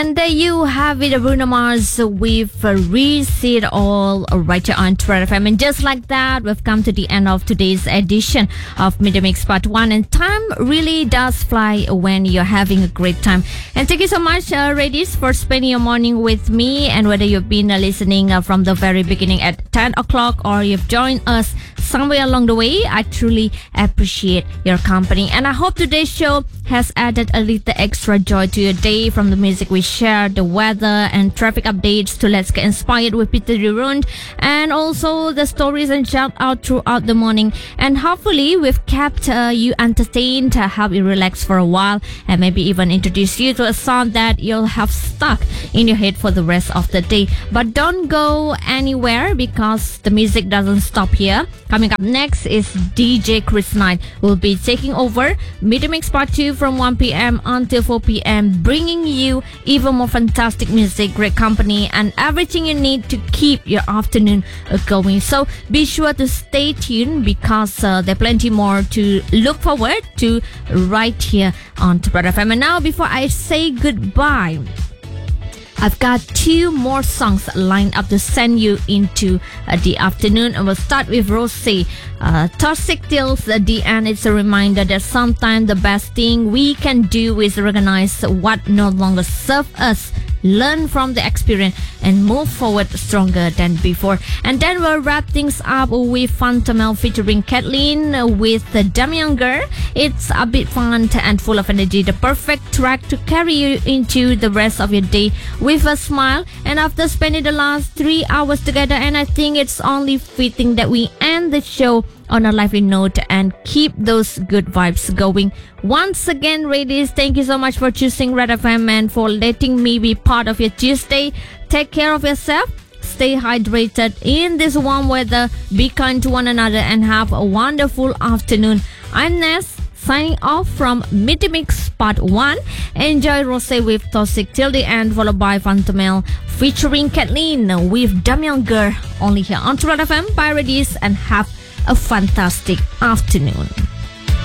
And there you have it, Bruno Mars with Reset All right here on Red FM. And just like that, we've come to the end of today's edition of Midday Mix Part 1. And time really does fly when you're having a great time. And thank you so much, ladies, for spending your morning with me. And whether you've been listening from the very beginning at 10 o'clock or you've joined us somewhere along the way, I truly appreciate your company. And I hope today's show has added a little extra joy to your day, from the music we share, the weather and traffic updates, to Let's Get Inspired with Peter Durund, and also the stories and shout out throughout the morning. And hopefully we've kept you entertained, help you relax for a while, and maybe even introduce you to a song that you'll have stuck in your head for the rest of the day. But don't go anywhere, because the music doesn't stop here. Coming up next is DJ Chris Knight, who will be taking over Midday Mix Part 2 from 1 p.m. until 4 p.m, bringing you even more fantastic music, great company, and everything you need to keep your afternoon going. So be sure to stay tuned, because there's plenty more to look forward to right here on Red FM. And now, before I say goodbye, I've got 2 more songs lined up to send you into the afternoon. And we'll start with Rose. Toxic till the end. It's a reminder that sometimes the best thing we can do is recognize what no longer serves us, learn from the experience, and move forward stronger than before. And then we'll wrap things up with Fantomel featuring Kathleen with the Dumb Younger. It's a bit fun and full of energy, the perfect track to carry you into the rest of your day with a smile. And after spending the last 3 hours together, and I think it's only fitting that we end the show on a lively note and keep those good vibes going. Once again, ladies, thank you so much for choosing Red FM and for letting me be part of your Tuesday. Take care of yourself, stay hydrated in this warm weather, be kind to one another, and have a wonderful afternoon. I'm Ness, signing off from Midday Mix Part 1. Enjoy Rose with Toxic till the end, followed by Fantomel featuring Kathleen with Dumb Younger, only here on Red FM. Bye, ladies, and have a fantastic afternoon.